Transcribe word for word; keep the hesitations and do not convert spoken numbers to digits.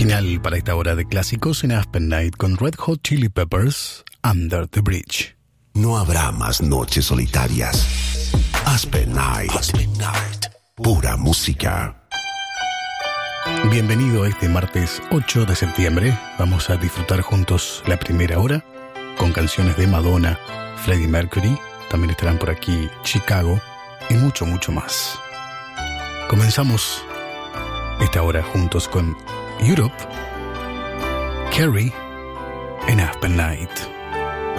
Final para esta hora de clásicos en Aspen Night con Red Hot Chili Peppers, Under the Bridge. No habrá más noches solitarias. Aspen Night. Aspen Night. Pura música. Bienvenido a este martes ocho de septiembre. Vamos a disfrutar juntos la primera hora con canciones de Madonna, Freddie Mercury. También estarán por aquí Chicago y mucho, mucho más. Comenzamos esta hora juntos con Europe, Carrie en Aspen Night.